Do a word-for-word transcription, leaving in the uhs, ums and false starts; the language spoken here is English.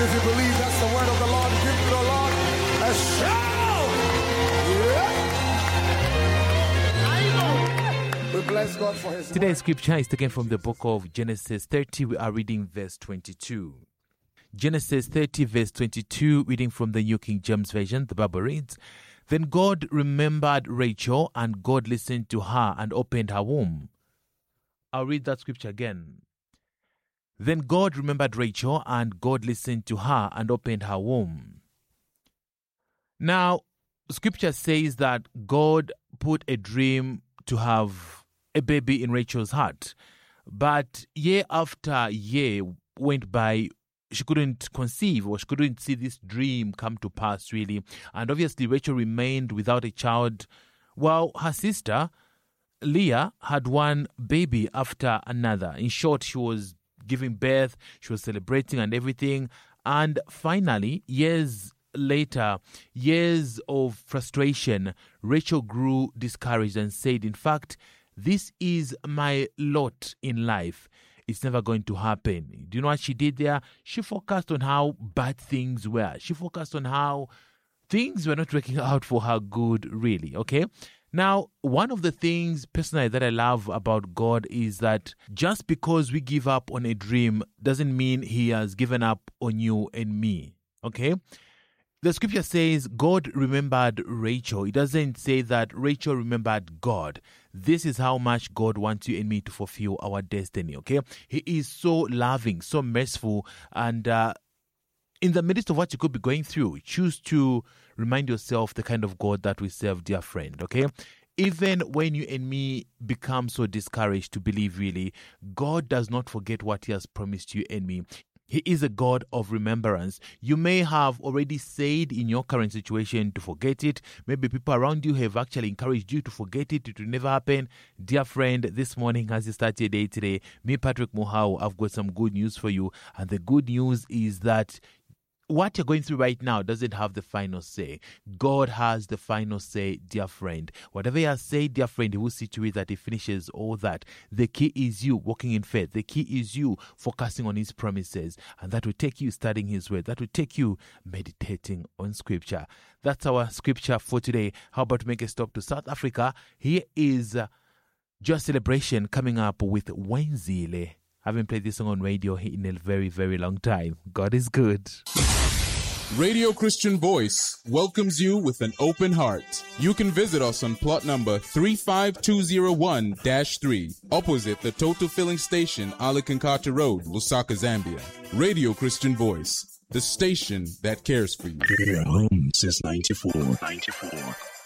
if you believe that's the word of the Lord, give the Lord a shout. Yeah. We bless God for his Today's word. scripture is taken from the book of Genesis thirty. We are reading verse twenty-two. Genesis thirty, verse twenty-two, reading from the New King James Version, the Bible reads, "Then God remembered Rachel, and God listened to her and opened her womb." I'll read that scripture again. "Then God remembered Rachel, and God listened to her and opened her womb." Now, scripture says that God put a dream to have a baby in Rachel's heart. But year after year went by, she couldn't conceive, or she couldn't see this dream come to pass, really. And obviously, Rachel remained without a child, while her sister, Leah, had one baby after another. In short, she was giving birth, she was celebrating and everything. And finally, years later, years of frustration, Rachel grew discouraged and said, in fact, this is my lot in life. It's never going to happen. Do you know what she did there? She focused on how bad things were. She focused on how things were not working out for her good, really, okay? Now, one of the things personally that I love about God is that just because we give up on a dream doesn't mean he has given up on you and me, okay? The scripture says God remembered Rachel. It doesn't say that Rachel remembered God. This is how much God wants you and me to fulfill our destiny, okay? He is so loving, so merciful, and uh, in the midst of what you could be going through, choose to remind yourself the kind of God that we serve, dear friend, okay? Even when you and me become so discouraged to believe, really, God does not forget what he has promised you and me. He is a God of remembrance. You may have already said in your current situation to forget it. Maybe people around you have actually encouraged you to forget it. It will never happen. Dear friend, this morning as you start your day today, me, Patrick Mohau, I've got some good news for you. And the good news is that what you're going through right now doesn't have the final say. God has the final say, dear friend. Whatever he has said, dear friend, he will see to it that he finishes all that. The key is you walking in faith. The key is you focusing on his promises. And that will take you studying his word. That will take you meditating on scripture. That's our scripture for today. How about make a stop to South Africa? Here is uh, Just Celebration coming up with Wenzile. I haven't played this song on radio in a very, very long time. God is good. Radio Christian Voice welcomes you with an open heart. You can visit us on plot number three five two zero one dash three, opposite the Total Filling Station, Alakankata Road, Lusaka, Zambia. Radio Christian Voice, the station that cares for you. Home since ninety-four. ninety-four.